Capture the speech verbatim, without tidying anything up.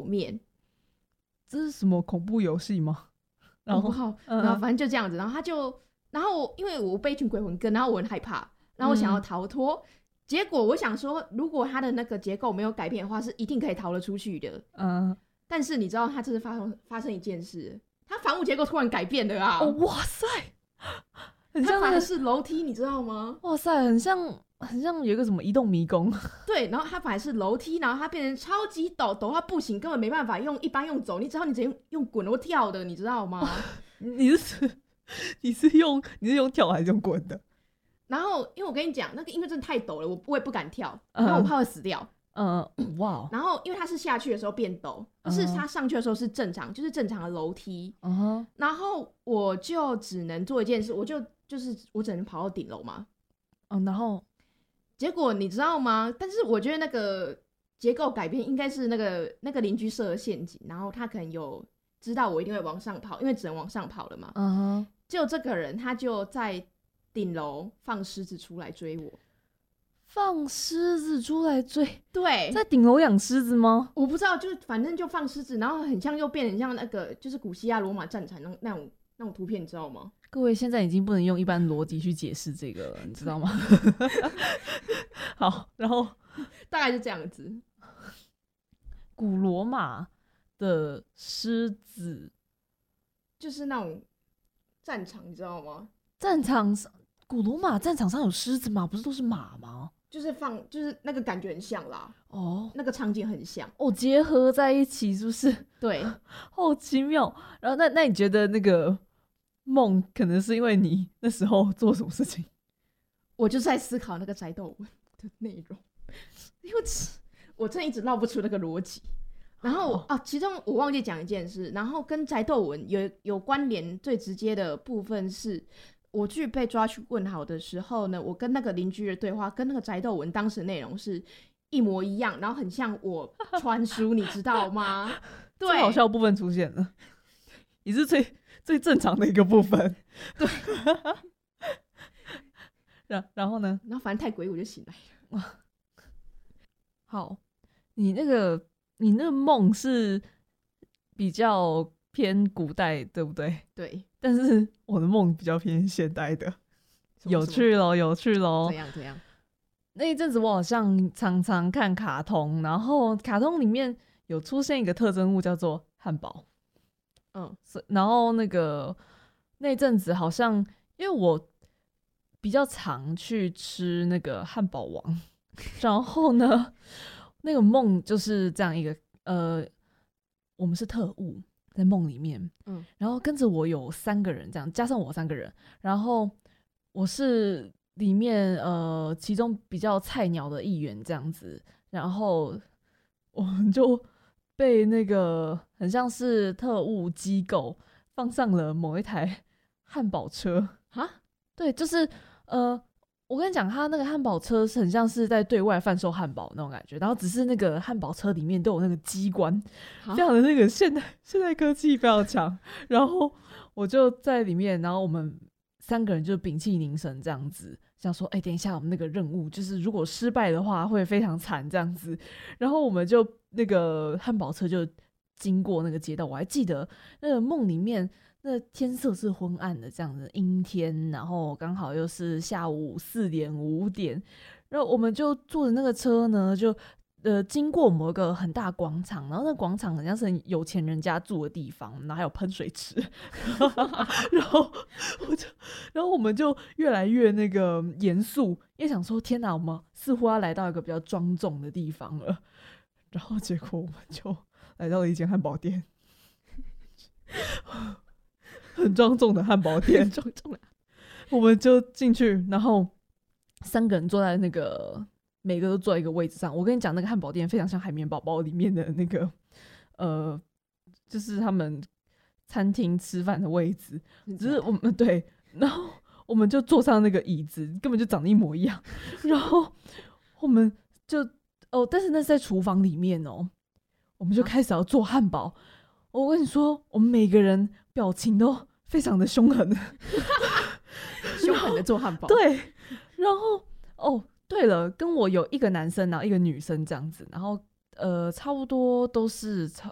面。 这是什么恐怖游戏吗？然后、 哦嗯、然后反正就这样子，然后他就然后因为我被一群鬼魂跟，然后我很害怕，然后我想要逃脱、嗯、结果我想说如果他的那个结构没有改变的话是一定可以逃得出去的。嗯，但是你知道他这是发生发生一件事，他房屋结构突然改变了啊！ 哦，哇塞，很像、那個、 它反而是楼梯，你知道吗？ 哇塞，很像很像有一个什么移动迷宫。 对，然后它反而是楼梯，然后它变成超级陡，陡到不行，根本没办法用一般用走，你知道你只能用用滚或跳的，你知道吗？ 你是你是用你是用跳还是用滚的？ 然后因为我跟你讲，那个因为真的太陡了，我我也不敢跳，因为我怕会死掉。 嗯，哇。 然后因为它是下去的时候变陡，可是它上去的时候是正常，就是正常的楼梯。嗯，然后我就只能做一件事，我就就是我只能跑到顶楼嘛。 嗯，然后结果你知道吗？但是我觉得那个结构改变应该是那个那个邻居设的陷阱，然后他可能有知道我一定会往上跑，因为只能往上跑了嘛。嗯哼。就这个人他就在顶楼放狮子出来追我。 放狮子出来追？ 对， 在顶楼养狮子吗？ 我不知道，就反正就放狮子，然后很像又变得很像那个就是古希腊罗马战场那那种那种图片，你知道吗？ 各位现在已经不能用一般逻辑去解释这个了，你知道吗？好，然后大概是这样子。 古罗马的狮子就是那种战场，你知道吗？ 战场上，古罗马战场上有狮子吗？不是都是马吗？ 就是放，就是那个感觉很像啦。哦，那个场景很像。 哦，结合在一起是不是？ 对， 好奇妙。然后那那你觉得那个梦可能是因为你那时候做什么事情？ 我就在思考那个宅斗文的内容，因为我真的一直绕不出那个逻辑。然后、哦、啊，其中我忘记讲一件事，然后跟宅斗文有有关联最直接的部分是，我去被抓去问好的时候呢，我跟那个邻居的对话跟那个宅斗文当时内容是一模一样，然后很像我传书，你知道吗？对， 最好笑的部分出现了，也是最最正常的一个部分。 对， 然然后呢？ 然后反正太诡异，我就醒来了。 好，你那个。你那个梦是比较偏古代，对不对？ 对。 但是我的梦比较偏现代的。有趣咯，有趣咯。 怎样怎样？ 那一阵子我好像常常看卡通，然后卡通里面有出现一个特征物叫做汉堡。嗯，然后那个那阵子好像因为我比较常去吃那个汉堡王，然后呢那个梦就是这样一个，呃，我们是特务在梦里面，嗯，然后跟着我有三个人，这样加上我三个人，然后我是里面呃其中比较菜鸟的一员这样子，然后我们就被那个很像是特务机构放上了某一台汉堡车啊，对，就是呃。我跟你讲，他那个汉堡车是很像是在对外贩售汉堡那种感觉，然后只是那个汉堡车里面都有那个机关，非常的那个现代现代科技非常强。然后我就在里面，然后我们三个人就屏气凝神这样子，想说，哎、欸，等一下我们那个任务就是如果失败的话会非常惨这样子。然后我们就那个汉堡车就经过那个街道，我还记得那个梦里面。那天色是昏暗的，这样子阴天，然后刚好又是下午四点五点，然后我们就坐着那个车呢，就呃经过某一个很大广场，然后那广场好像是有钱人家住的地方，然后还有喷水池，然后我就，然后我们就越来越那个严肃，因为想说天哪，我们似乎要来到一个比较庄重的地方了，然后结果我们就来到了一间汉堡店。很庄重的汉堡店，庄重的，我们就进去，然后三个人坐在那个，每个都坐在一个位置上。我跟你讲，那个汉堡店非常像海绵宝宝里面的那个，呃，就是他们餐厅吃饭的位置，只是我们对，然后我们就坐上那个椅子，根本就长得一模一样。然后我们就哦，但是那是在厨房里面哦，我们就开始要做汉堡。我跟你说，我们每个人表情都非常的凶狠， 凶狠的做汉堡。 对，然后哦，对了，跟我有一个男生，然后一个女生这样子，然后呃，差不多都是超